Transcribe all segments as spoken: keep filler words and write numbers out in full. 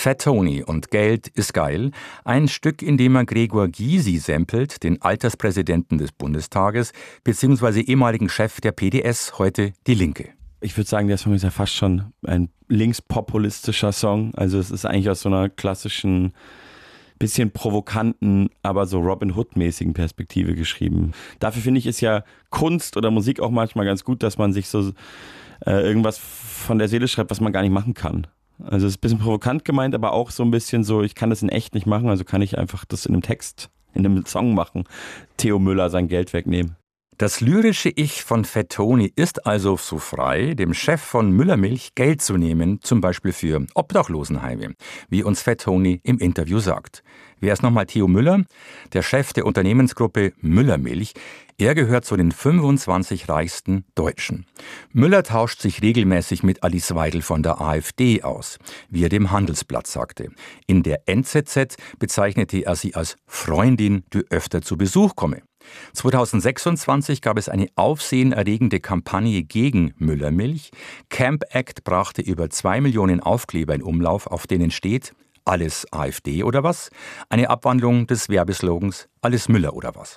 Fat Tony und Geld ist geil. Ein Stück, in dem er Gregor Gysi samplet, den Alterspräsidenten des Bundestages, beziehungsweise ehemaligen Chef der P D S, heute die Linke. Ich würde sagen, der Song ist ja fast schon ein linkspopulistischer Song. Also es ist eigentlich aus so einer klassischen, bisschen provokanten, aber so Robin Hood-mäßigen Perspektive geschrieben. Dafür finde ich, ist ja Kunst oder Musik auch manchmal ganz gut, dass man sich so äh, irgendwas von der Seele schreibt, was man gar nicht machen kann. Also es ist ein bisschen provokant gemeint, aber auch so ein bisschen so, ich kann das in echt nicht machen, also kann ich einfach das in einem Text, in einem Song machen. Theo Müller sein Geld wegnehmen. Das lyrische Ich von Fat Tony ist also so frei, dem Chef von Müllermilch Geld zu nehmen, zum Beispiel für Obdachlosenheime, wie uns Fat Tony im Interview sagt. Wer ist nochmal Theo Müller? Der Chef der Unternehmensgruppe Müllermilch. Er gehört zu den fünfundzwanzig reichsten Deutschen. Müller tauscht sich regelmäßig mit Alice Weidel von der AfD aus, wie er dem Handelsblatt sagte. In der N Z Z bezeichnete er sie als Freundin, die öfter zu Besuch komme. zweitausendsechsundzwanzig gab es eine aufsehenerregende Kampagne gegen Müllermilch. Camp Act brachte über zwei Millionen Aufkleber in Umlauf, auf denen steht: Alles AfD oder was? Eine Abwandlung des Werbeslogans Alles Müller oder was?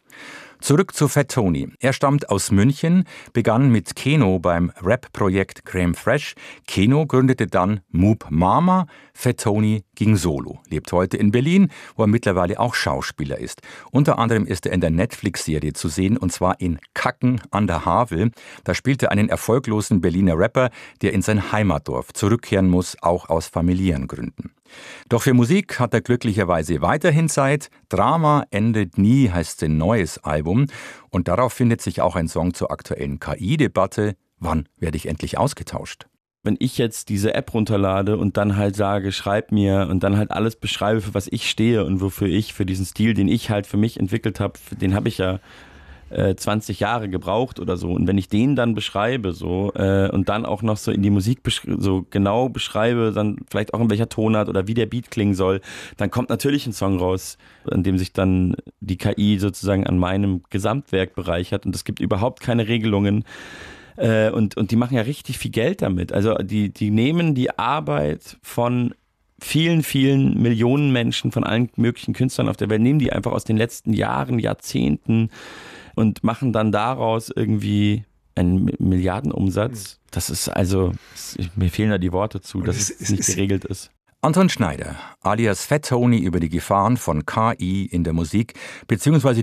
Zurück zu Fat Tony. Er stammt aus München, begann mit Keno beim Rap-Projekt Crème Fresh. Keno gründete dann Moop Mama. Fat Tony ging solo, lebt heute in Berlin, wo er mittlerweile auch Schauspieler ist. Unter anderem ist er in der Netflix-Serie zu sehen, und zwar in Kacken an der Havel. Da spielt er einen erfolglosen Berliner Rapper, der in sein Heimatdorf zurückkehren muss, auch aus familiären Gründen. Doch für Musik hat er glücklicherweise weiterhin Zeit. Drama endet nie heißt sein neues Album. Und darauf findet sich auch ein Song zur aktuellen K I-Debatte. Wann werde ich endlich ausgetauscht? Wenn ich jetzt diese App runterlade und dann halt sage, schreib mir und dann halt alles beschreibe, für was ich stehe und wofür ich, für diesen Stil, den ich halt für mich entwickelt habe, den habe ich ja äh, zwanzig Jahre gebraucht oder so. Und wenn ich den dann beschreibe so äh, und dann auch noch so in die Musik besch- so genau beschreibe, dann vielleicht auch in welcher Tonart oder wie der Beat klingen soll, dann kommt natürlich ein Song raus, an dem sich dann die K I sozusagen an meinem Gesamtwerk bereichert. Und es gibt überhaupt keine Regelungen. Äh, und, und die machen ja richtig viel Geld damit. Also die, die nehmen die Arbeit von vielen, vielen Millionen Menschen, von allen möglichen Künstlern auf der Welt, nehmen die einfach aus den letzten Jahren, Jahrzehnten und machen dann daraus irgendwie einen Milliardenumsatz. Das ist also, mir fehlen da die Worte zu, dass es nicht geregelt ist. Anton Schneider, alias Fat Tony, über die Gefahren von K I in der Musik, beziehungsweise